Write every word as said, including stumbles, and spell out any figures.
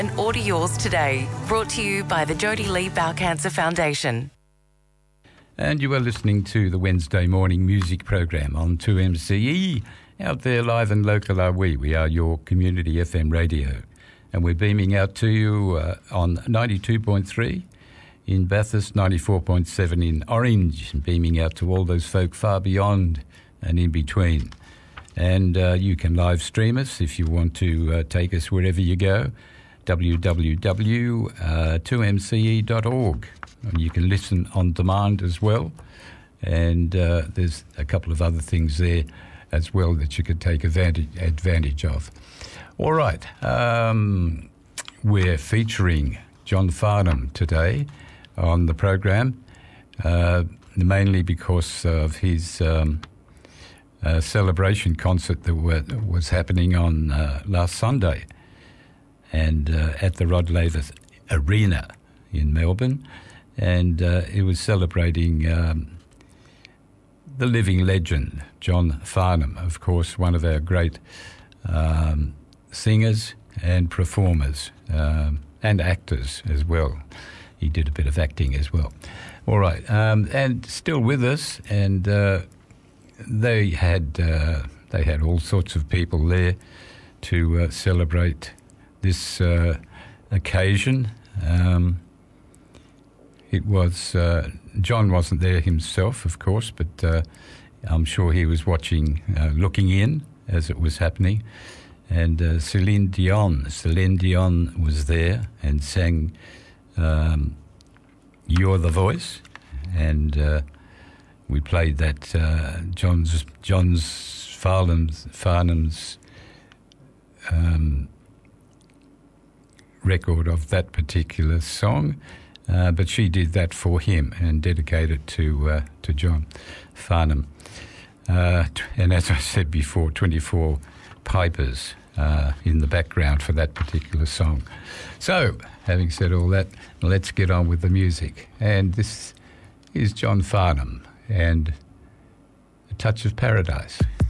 and order yours today. Brought to you by the Jodie Lee Bowel Cancer Foundation. And you are listening to the Wednesday morning music program on two M C E. Out there, live and local are we. We are your community F M radio. And we're beaming out to you uh, on ninety-two point three in Bathurst, ninety-four point seven in Orange, and beaming out to all those folk far beyond and in between. And uh, you can live stream us if you want to uh, take us wherever you go, w w w dot two m c e dot org. And you can listen on demand as well. And uh, there's a couple of other things there as well that you could take advantage, advantage of. All right, um, we're featuring John Farnham today on the program, uh, mainly because of his um, uh, celebration concert that were, was happening on uh, last Sunday and uh, at the Rod Laver Arena in Melbourne, and uh, it was celebrating um, the living legend, John Farnham, of course, one of our great um, singers and performers um, and actors as well. He did a bit of acting as well. All right, um, and still with us, and uh, they had uh, they had all sorts of people there to uh, celebrate this uh, occasion. Um, it was uh, John wasn't there himself, of course, but uh, I'm sure he was watching, uh, looking in as it was happening. And uh, Celine Dion, Celine Dion was there and sang um, "You're the Voice," and uh, we played that uh, John's John's Farnham's, Farnham's um, record of that particular song. Uh, but she did that for him and dedicated it to uh, to John Farnham. Uh, and as I said before, twenty-four pipers uh, in the background for that particular song. So, having said all that, let's get on with the music. And this is John Farnham and A Touch of Paradise.